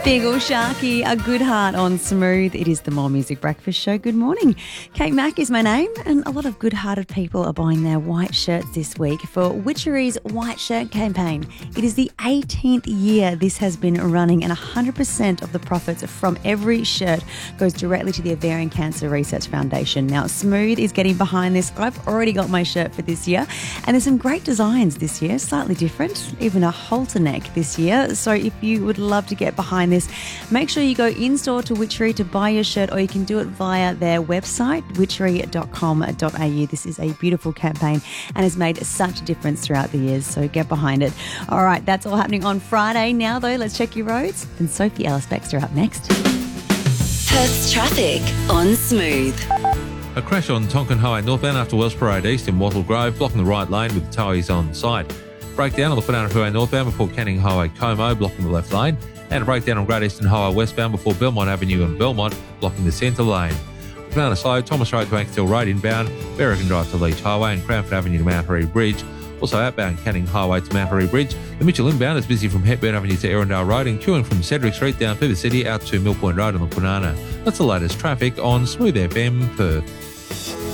Big Ol' Sharky, a good heart on Smooth. It is the More Music Breakfast Show. Good morning. Kate Mack is my name, and a lot of good-hearted people are buying their white shirts this week for Witchery's White Shirt campaign. It is the 18th year this has been running, and 100% of the profits from every shirt goes directly to the Ovarian Cancer Research Foundation. Now, Smooth is getting behind this. I've already got my shirt for this year, and there's some great designs this year, slightly different, even a halter neck this year. So if you would love to get behind this, make sure you go in-store to Witchery to buy your shirt, or you can do it via their website, witchery.com.au. This is a beautiful campaign and has made such a difference throughout the years, so get behind it. All right, that's all happening on Friday. Now, though, let's check your roads. And Sophie Ellis-Bextor up next. Perth's traffic on Smooth. A crash on Tonkin Highway northbound after Wells Parade East in Wattle Grove, blocking the right lane with towers on site. Breakdown on the Funana Highway northbound before Canning Highway Como, blocking the left lane. And a breakdown on Great Eastern Highway westbound before Belmont Avenue and Belmont, blocking the centre lane. Funana slow, Thomas Road to Ankerstall Road inbound, Berrigan Drive to Leach Highway and Cranford Avenue to Mount Harry Bridge. Also outbound Canning Highway to Mount Harry Bridge. The Mitchell inbound is busy from Hepburn Avenue to Erindale Road and queuing from Cedric Street down through the city out to Mill Point Road on the Funana. That's the latest traffic on Smooth FM Perth.